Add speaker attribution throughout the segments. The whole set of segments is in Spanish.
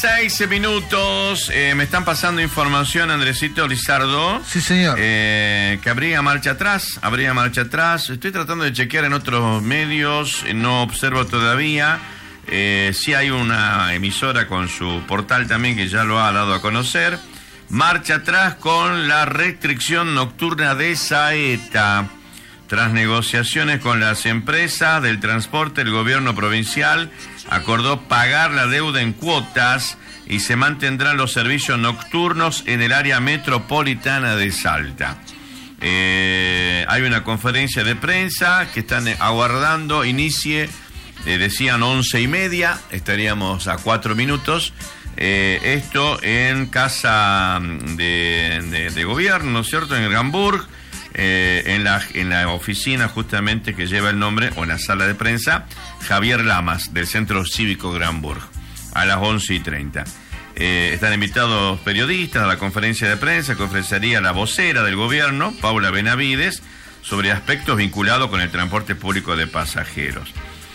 Speaker 1: 6 minutos. Me están pasando información, Andresito Lizardo.
Speaker 2: Sí, señor.
Speaker 1: Que habría marcha atrás. Estoy tratando de chequear en otros medios. No observo todavía. Sí hay una emisora con su portal también que ya lo ha dado a conocer. Marcha atrás con la restricción nocturna de Saeta. Tras negociaciones con las empresas del transporte, el gobierno provincial acordó pagar la deuda en cuotas y se mantendrán los servicios nocturnos en el área metropolitana de Salta. Hay una conferencia de prensa que están aguardando, inicie, decían 11:30, estaríamos a 4 minutos. Esto en casa de gobierno, ¿no es cierto?, en Gramburg. En la oficina justamente que lleva el nombre, o en la sala de prensa, Javier Lamas, del Centro Cívico Gramburg, a las 11:30. Están invitados periodistas a la conferencia de prensa que ofrecería la vocera del gobierno, Paula Benavides, sobre aspectos vinculados con el transporte público de pasajeros.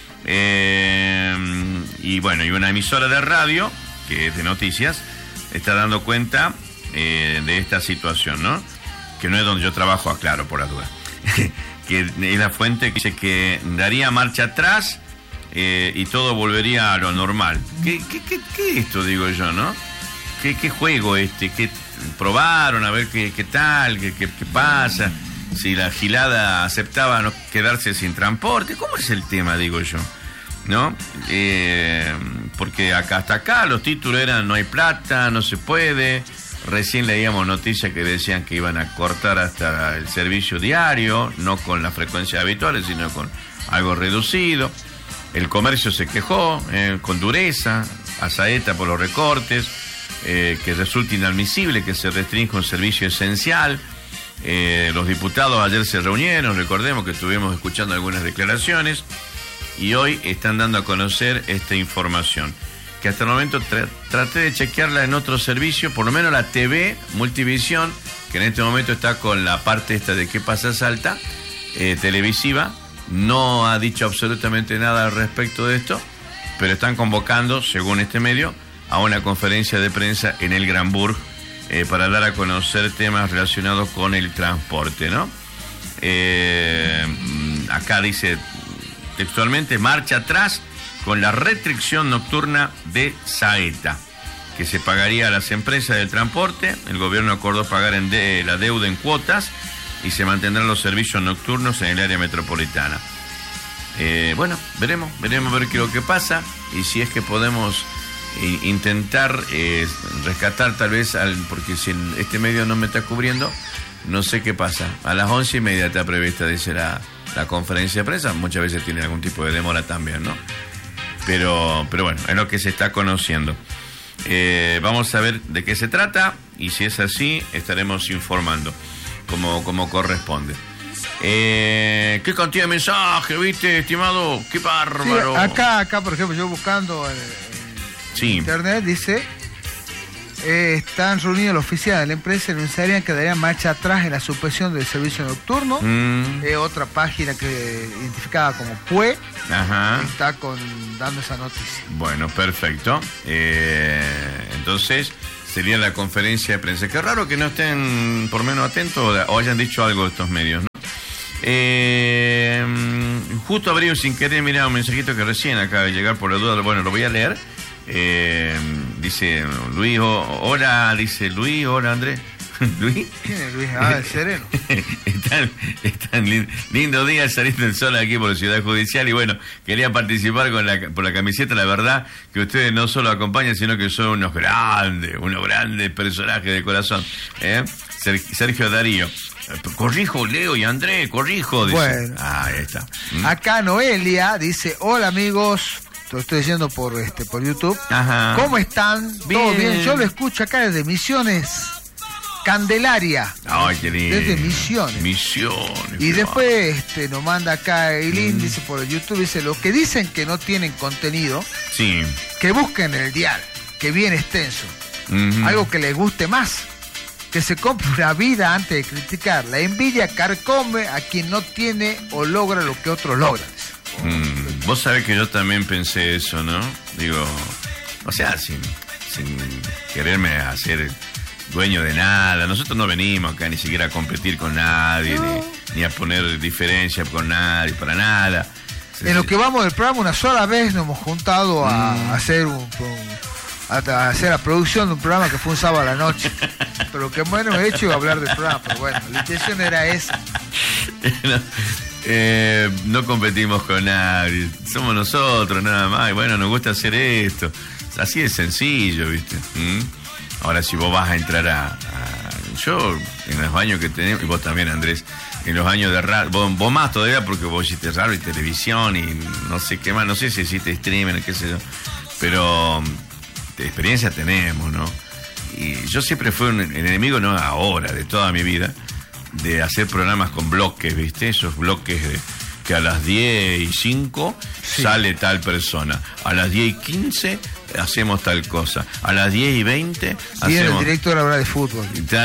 Speaker 1: Y bueno, y una emisora de radio, que es de noticias, está dando cuenta de esta situación, ¿no? Que no es donde yo trabajo, aclaro por la duda. Que es la fuente que dice que daría marcha atrás y todo volvería a lo normal. ¿Qué es esto, digo yo, no? ¿Qué juego este? ¿Qué probaron? A ver qué tal, qué pasa. Si la gilada aceptaba no quedarse sin transporte. ¿Cómo es el tema, digo yo? ¿No? Porque hasta acá los títulos eran no hay plata, no se puede. Recién leíamos noticias que decían que iban a cortar hasta el servicio diario, no con las frecuencias habituales, sino con algo reducido. El comercio se quejó con dureza a Saeta por los recortes, que resulta inadmisible que se restrinja un servicio esencial. Los diputados ayer se reunieron, recordemos que estuvimos escuchando algunas declaraciones, y hoy están dando a conocer esta información, que hasta el momento traté de chequearla en otro servicio, por lo menos la TV Multivisión, que en este momento está con la parte esta de ¿Qué pasa Salta? Televisiva, no ha dicho absolutamente nada al respecto de esto, pero están convocando, según este medio, a una conferencia de prensa en el Gramburg para dar a conocer temas relacionados con el transporte, ¿no? Acá dice textualmente, marcha atrás con la restricción nocturna de Saeta, que se pagaría a las empresas del transporte. El gobierno acordó pagar la deuda en cuotas y se mantendrán los servicios nocturnos en el área metropolitana. Bueno, veremos a ver qué es lo que pasa y si es que podemos intentar rescatar tal vez, porque si este medio no me está cubriendo, no sé qué pasa. A las 11:30 está prevista, dice la conferencia de prensa. Muchas veces tiene algún tipo de demora también, ¿no? Pero bueno, es lo que se está conociendo. Vamos a ver de qué se trata y si es así, estaremos informando como corresponde. ¿Qué cantidad de mensajes, viste, estimado? ¡Qué bárbaro!
Speaker 2: Sí, acá, por ejemplo, yo buscando en internet, dice... están reunidos los oficiales de la empresa y anunciarían que darían marcha atrás en la suspensión del servicio nocturno. Otra página que identificada como PUE está dando esa noticia.
Speaker 1: Bueno, perfecto. Entonces sería la conferencia de prensa. Qué raro que no estén por menos atentos o hayan dicho algo de estos medios, ¿no? Justo abrí sin querer, mirá, un mensajito que recién acaba de llegar por la duda. Bueno, lo voy a leer. Dice Luis, hola, dice Luis, hola Andrés. ¿Luis?
Speaker 2: ¿Quién es Luis? El sereno.
Speaker 1: Están lindo día saliendo el sol aquí por la Ciudad Judicial y bueno, quería participar por la camiseta. La verdad que ustedes no solo acompañan, sino que son unos grandes personajes de corazón. Sergio Darío. Corrijo, Leo y Andrés, corrijo. Dice.
Speaker 2: Bueno.
Speaker 1: Ahí está.
Speaker 2: Acá Noelia dice, hola amigos. Lo estoy diciendo por YouTube.
Speaker 1: Ajá.
Speaker 2: ¿Cómo están?
Speaker 1: Bien.
Speaker 2: ¿Todo bien? Yo lo escucho acá desde Misiones Candelaria.
Speaker 1: Ay, qué lindo.
Speaker 2: Desde Misiones. Y después nos manda acá Eileen, dice por YouTube, dice, los que dicen que no tienen contenido,
Speaker 1: sí,
Speaker 2: que busquen el dial, que bien extenso. Algo que les guste más. Que se compre una vida antes de criticar. La envidia carcome a quien no tiene o logra lo que otros logran.
Speaker 1: Vos sabés que yo también pensé eso, ¿no? Digo, o sea, sin quererme hacer dueño de nada. Nosotros no venimos acá ni siquiera a competir con nadie, ni a poner diferencia con nadie, para nada.
Speaker 2: En lo que vamos del programa, una sola vez nos hemos juntado a hacer la producción de un programa que fue un sábado a la noche. Pero lo que hemos hecho es hablar del programa. Pero bueno, la intención era esa.
Speaker 1: No competimos con nadie, somos nosotros nada más. Y bueno, nos gusta hacer esto. Así de sencillo, ¿viste? Ahora, si vos vas a entrar yo, en los años que tenemos, y vos también, Andrés, en los años de radio, vos más todavía porque vos hiciste radio y televisión y no sé qué más, no sé si hiciste streaming, qué sé yo, pero de experiencia tenemos, ¿no? Y yo siempre fui un enemigo, no ahora, de toda mi vida, de hacer programas con bloques, ¿viste? Esos bloques que a las 10:05 sale tal persona, a las 10:15 hacemos tal cosa, a las 10:20 hacemos...
Speaker 2: el director habla de fútbol.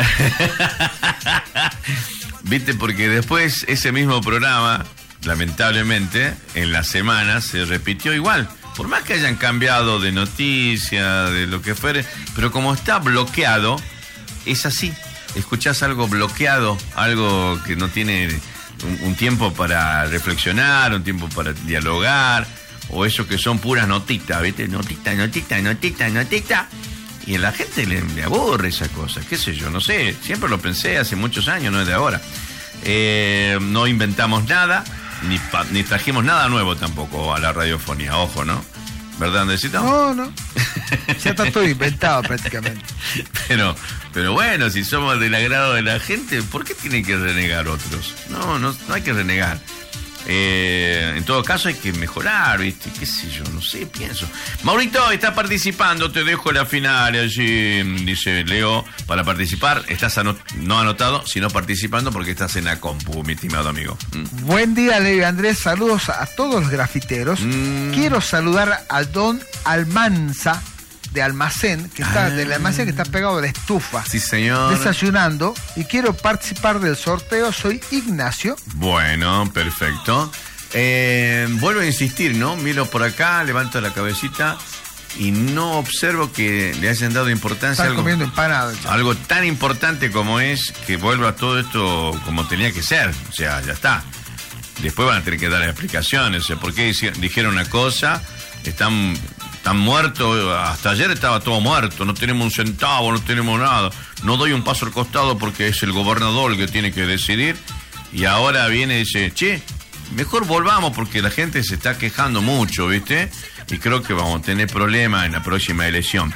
Speaker 1: ¿Viste? Porque después ese mismo programa, lamentablemente, en la semana se repitió igual. Por más que hayan cambiado de noticia, de lo que fuere, pero como está bloqueado, es así. Escuchás algo bloqueado, algo que no tiene un tiempo para reflexionar, un tiempo para dialogar, o eso que son puras notitas, ¿viste? Notita. Y a la gente le aburre esa cosa, qué sé yo, no sé, siempre lo pensé hace muchos años, no es de ahora. No inventamos nada, ni trajimos nada nuevo tampoco a la radiofonía, ojo, ¿no? ¿Verdad, Andresito?
Speaker 2: No. Ya está todo inventado prácticamente.
Speaker 1: Pero bueno, si somos del agrado de la gente, ¿por qué tienen que renegar otros? No hay que renegar. En todo caso hay que mejorar, ¿viste? Qué sé yo, no sé, pienso. Maurito, está participando, te dejo la final allí, dice Leo, para participar. Estás no anotado, sino participando porque estás en la compu, mi estimado amigo.
Speaker 2: Buen día, Leo y Andrés, saludos a todos los grafiteros. Quiero saludar al don Almanza de almacén, del almacén que está pegado a la estufa.
Speaker 1: Sí, señor.
Speaker 2: Desayunando, y quiero participar del sorteo. Soy Ignacio.
Speaker 1: Bueno, perfecto. Vuelvo a insistir, ¿no? Miro por acá, levanto la cabecita y no observo que le hayan dado importancia.
Speaker 2: Están comiendo empanado.
Speaker 1: Algo tan importante como es que vuelva todo esto como tenía que ser. O sea, ya está. Después van a tener que dar explicaciones. O sea, ¿por qué dijeron una cosa? Están muertos, hasta ayer estaba todo muerto, no tenemos un centavo, no tenemos nada, no doy un paso al costado porque es el gobernador el que tiene que decidir, y ahora viene y dice, mejor volvamos porque la gente se está quejando mucho, ¿viste? Y creo que vamos a tener problemas en la próxima elección.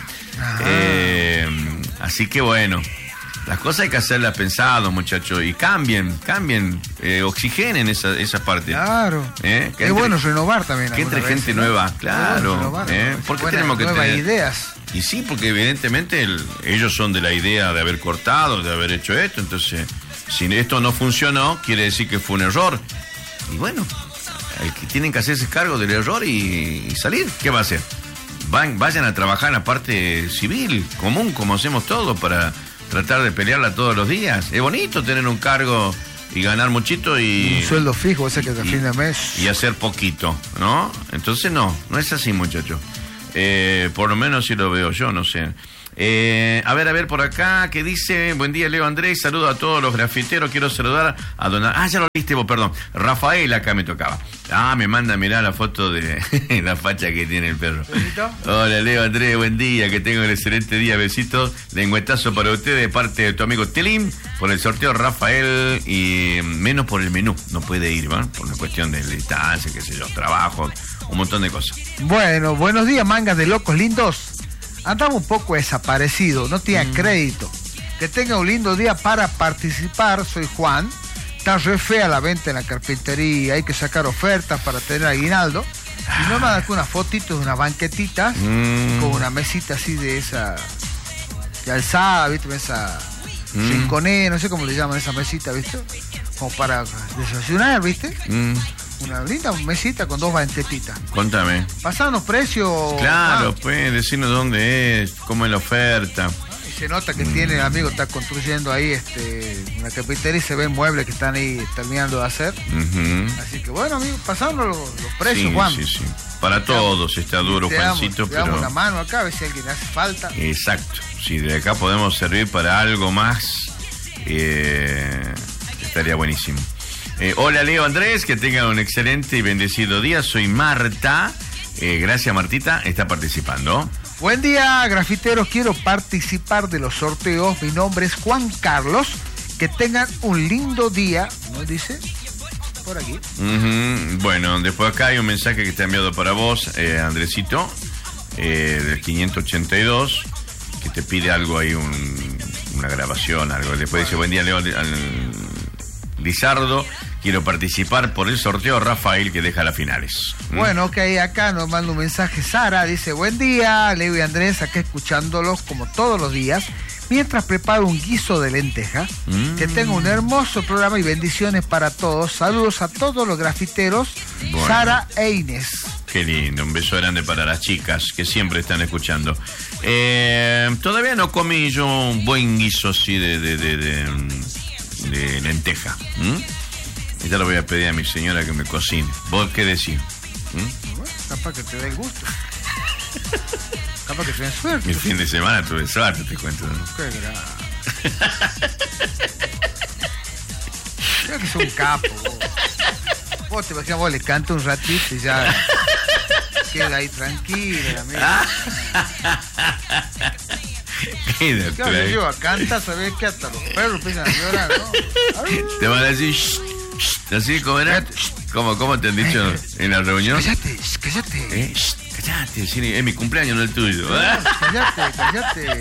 Speaker 1: Así que bueno, las cosas hay que hacerlas pensado, muchachos, y cambien, oxigenen esa parte.
Speaker 2: Claro. Es bueno renovar también.
Speaker 1: Que entre gente nueva, claro. Porque tenemos que tener
Speaker 2: ideas.
Speaker 1: Y sí, porque evidentemente ellos son de la idea de haber cortado, de haber hecho esto. Entonces, si esto no funcionó, quiere decir que fue un error. Y bueno, tienen que hacerse cargo del error y salir. ¿Qué va a hacer? Vayan a trabajar en la parte civil, común, como hacemos todos, para tratar de pelearla todos los días. Es bonito tener un cargo y ganar muchito y...
Speaker 2: un sueldo fijo, ese que te fin de mes.
Speaker 1: Y hacer poquito, ¿no? Entonces no es así, muchachos. Por lo menos si lo veo yo, no sé. A ver, por acá, ¿qué dice? Buen día, Leo Andrés, saludo a todos los grafiteros, quiero saludar a don... ya lo viste vos, perdón. Rafael acá me tocaba. Me manda, mirá la foto de la facha que tiene el perro. ¿Besito? Hola, Leo Andrés, buen día, que tengan un excelente día, besitos. Lengüetazo para ustedes de parte de tu amigo Telim, por el sorteo Rafael, y menos por el menú, no puede ir, ¿no? Por una cuestión de distancia, qué sé yo, trabajo, un montón de cosas.
Speaker 2: Bueno, buenos días, mangas de locos lindos. Andaba un poco desaparecido, no tenía crédito. Que tenga un lindo día para participar, soy Juan. Está re fea la venta en la carpintería, hay que sacar ofertas para tener aguinaldo. Y no nada que unas fotitos de una banquetita con una mesita así de esa de alzada, ¿viste? Esa rinconera, no sé cómo le llaman esa mesita, ¿viste? Como para desayunar, ¿viste? Una linda mesita con dos banquetitas.
Speaker 1: Contame.
Speaker 2: Pasanos precios.
Speaker 1: Claro, pues, decirnos dónde es, cómo es la oferta.
Speaker 2: Y se nota que tiene, el amigo está construyendo ahí una carpintería y se ven muebles que están ahí terminando de hacer. Así que bueno, amigo, pasanos los precios, Juan.
Speaker 1: Sí. Para todos está duro, Juancito.
Speaker 2: Te damos la mano acá, a ver si a alguien le hace falta.
Speaker 1: Exacto. Si de acá podemos servir para algo más, estaría buenísimo. Hola, Leo Andrés, que tengan un excelente y bendecido día. Soy Marta. Gracias, Martita, está participando.
Speaker 2: Buen día, grafiteros. Quiero participar de los sorteos. Mi nombre es Juan Carlos. Que tengan un lindo día. ¿No dice? Por aquí.
Speaker 1: Bueno, después acá hay un mensaje que está enviado para vos, Andresito, del 582, que te pide algo ahí, una grabación, algo. Después dice, buen día, Leo Lizardo, quiero participar por el sorteo Rafael que deja las finales.
Speaker 2: Bueno, ok, acá nos manda un mensaje Sara, dice, buen día, Leo y Andrés, acá escuchándolos como todos los días, mientras preparo un guiso de lenteja. Que tenga un hermoso programa y bendiciones para todos. Saludos a todos los grafiteros, bueno. Sara e Inés.
Speaker 1: Qué lindo, un beso grande para las chicas que siempre están escuchando. Todavía no comí yo un buen guiso así de lenteja. Ya lo voy a pedir a mi señora que me cocine. ¿Vos qué decís?
Speaker 2: Bueno, capaz que te dé el gusto. Capaz que tenés suerte.
Speaker 1: Mi fin de semana tuve suerte, te cuento, ¿no?
Speaker 2: Qué grave. Creo que sos un capo, vos. Vos te imaginas, vos le canto un ratito y ya queda ahí tranquila,
Speaker 1: Quédate ahí.
Speaker 2: Yo canta, sabés que hasta los perros empiezan a llorar, ¿no?
Speaker 1: Te van a decir, así como era. ¿Cómo te han dicho en la reunión?
Speaker 2: Cállate.
Speaker 1: Cállate, sí, es mi cumpleaños, no el tuyo.
Speaker 2: Cállate.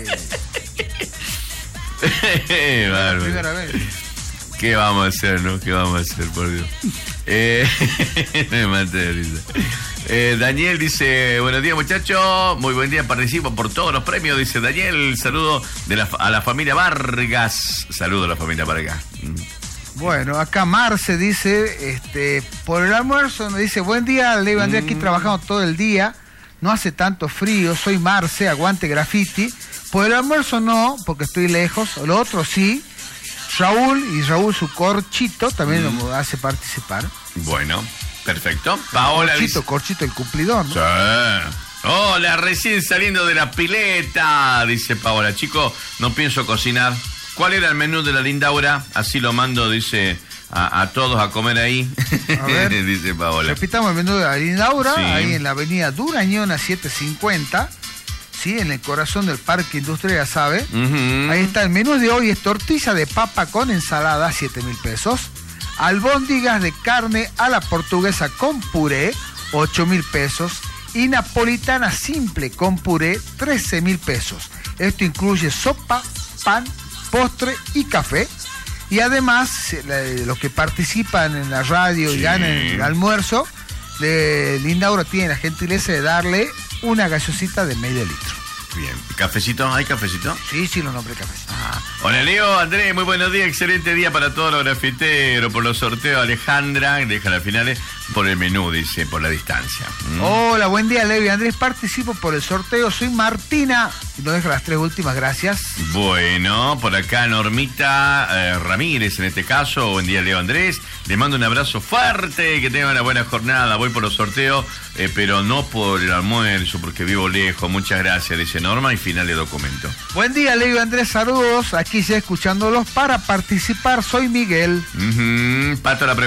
Speaker 1: Bárbaro.
Speaker 2: Primera vez.
Speaker 1: ¿Qué vamos a hacer, no? ¿Qué vamos a hacer, por Dios? Me maté de risa. Daniel dice, buenos días, muchachos, muy buen día, participo por todos los premios, dice Daniel. Saludo a la familia Vargas. Saludo a la familia Vargas.
Speaker 2: Bueno, acá Marce dice, por el almuerzo nos dice, buen día, Leo Andrés, aquí trabajando todo el día, no hace tanto frío, soy Marce, aguante graffiti. Por el almuerzo no, porque estoy lejos, lo otro sí. Raúl su corchito también nos hace participar.
Speaker 1: Bueno, perfecto. Paola
Speaker 2: Corchito el cumplidor, ¿no?
Speaker 1: Sí. Hola, recién saliendo de la pileta, dice Paola. Chico, no pienso cocinar. ¿Cuál era el menú de la Lindaura? Así lo mando, dice, a todos a comer ahí.
Speaker 2: A ver,
Speaker 1: dice Paola.
Speaker 2: Repitamos el menú de la Lindaura,
Speaker 1: sí.
Speaker 2: Ahí en la avenida Durañona 750, ¿sí? En el corazón del Parque Industrial, ya sabe. Ahí está el menú de hoy, es tortilla de papa con ensalada, 7.000 pesos. Albóndigas de carne a la portuguesa con puré, 8.000 pesos. Y napolitana simple con puré, 13.000 pesos. Esto incluye sopa, pan, postre y café. Y además, los que participan en la radio y ganan el almuerzo, Lindaura tiene la gentileza de darle una gaseosita de medio litro.
Speaker 1: Bien. ¿Cafecito? ¿Hay cafecito?
Speaker 2: Sí, lo nombré cafecito.
Speaker 1: Hola, Leo, Andrés, muy buenos días, excelente día para todos los grafiteros, por los sorteos, Alejandra, deja las finales, por el menú, dice, por la distancia.
Speaker 2: Hola, buen día, Leo y Andrés, participo por el sorteo, soy Martina, y nos deja las 3 últimas, gracias.
Speaker 1: Bueno, por acá Normita Ramírez, en este caso, buen día, Leo Andrés, le mando un abrazo fuerte, que tengan una buena jornada, voy por los sorteos, pero no por el almuerzo, porque vivo lejos, muchas gracias, dice Norma, y final de documento.
Speaker 2: Buen día, Leo y Andrés, saludos, aquí ya escuchándolos para participar, soy Miguel.
Speaker 1: Pato, la